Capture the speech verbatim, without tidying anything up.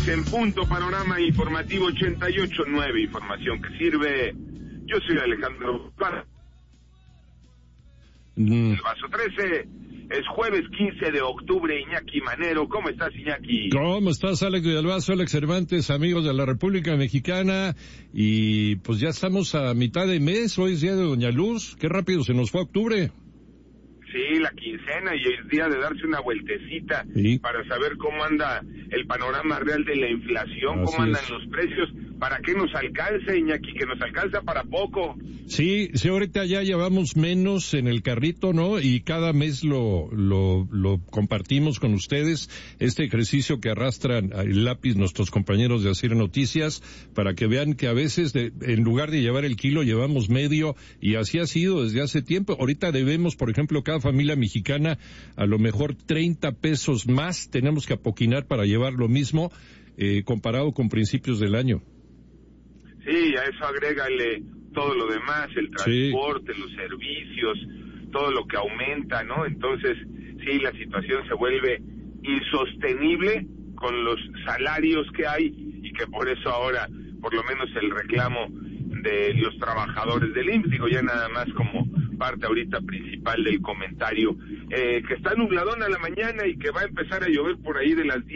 diez en punto, panorama informativo ochenta y ocho punto nueve, información que sirve. Yo soy Alejandro Parra. Mm. El Vaso trece, es jueves quince de octubre, Iñaki Manero. ¿Cómo estás, Iñaki? ¿Cómo estás, Alex del Vaso, Alex Cervantes, amigos de la República Mexicana? Y pues ya estamos a mitad de mes, hoy es día de Doña Luz. Qué rápido se nos fue octubre. Sí, la quincena y el día de darse una vueltecita, ¿sí?, para saber cómo anda el panorama real de la inflación, Así cómo andan es. los precios, para qué nos alcance, Iñaki, que nos alcanza para poco. Sí, sí, ahorita ya llevamos menos en el carrito, ¿no? Y cada mes lo, lo, lo compartimos con ustedes, este ejercicio que arrastran el lápiz nuestros compañeros de Asir Noticias, para que vean que a veces, de, en lugar de llevar el kilo, llevamos medio, y así ha sido desde hace tiempo. Ahorita debemos, por ejemplo, cada familia mexicana, a lo mejor treinta pesos más tenemos que apoquinar para llevar lo mismo, eh, comparado con principios del año. Sí, a eso agrégale todo lo demás, el transporte, sí, los servicios, todo lo que aumenta, ¿no? Entonces, sí, la situación se vuelve insostenible con los salarios que hay, y que por eso ahora, por lo menos el reclamo de los trabajadores del I M S S, digo, ya nada más como parte ahorita principal del comentario, eh, que está nubladón a la mañana y que va a empezar a llover por ahí de las diez